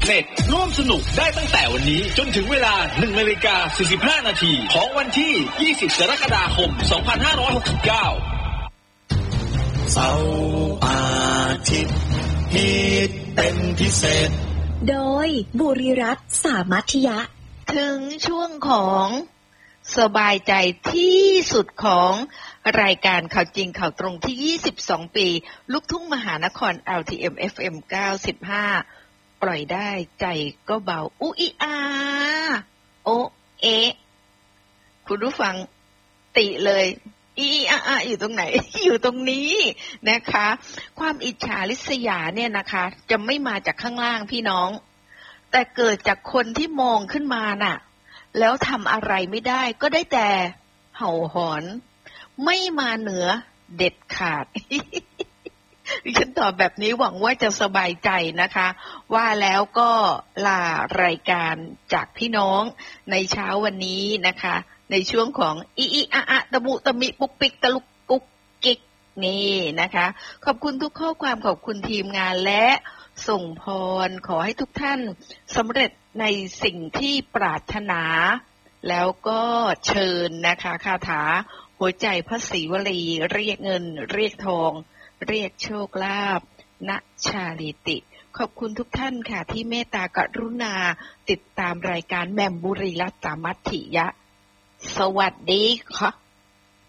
.net ร่วมสนุกได้ตั้งแต่วันนี้จนถึงเวลา 1:45 นาทีของวันที่ 20 กรกฎาคม 2569 เสาร์อาทิตย์ฮิตเป็นพิเศษโดยบุรีรัตน์สามัคยะถึงช่วงของสบายใจที่สุดของรายการข่าวจริงข่าวตรงที่22ปีลูกทุ่งมหานคร LTM FM 95ปล่อยได้ใจก็เบาอุอีอาโอเอะคุณผู้ฟังติเลยอีอาอยู่ตรงไหน อยู่ตรงนี้นะคะความอิจฉาริษยาเนี่ยนะคะจะไม่มาจากข้างล่างพี่น้องแต่เกิดจากคนที่มองขึ้นมาน่ะแล้วทำอะไรไม่ได้ก็ได้แต่เห่าหอนไม่มาเหนือเด็ดขาด ฉันตอบแบบนี้หวังว่าจะสบายใจนะคะว่าแล้วก็ลารายการจากพี่น้องในเช้าวันนี้นะคะในช่วงของอีอาตะมุตะมิปุกปิกตะลุกกุกกิกนี่นะคะขอบคุณทุกข้อความขอบคุณทีมงานและส่งพรขอให้ทุกท่านสำเร็จในสิ่งที่ปรารถนาแล้วก็เชิญนะคะคาถาหัวใจพระศรีวลีเรียกเงินเรียกทองเรียกโชคลาภณชาลิติขอบคุณทุกท่านค่ะที่เมตตากรุณาติดตามรายการแหม่มบุรีรัตน์สามัคคิยะสวัสดีค่ะ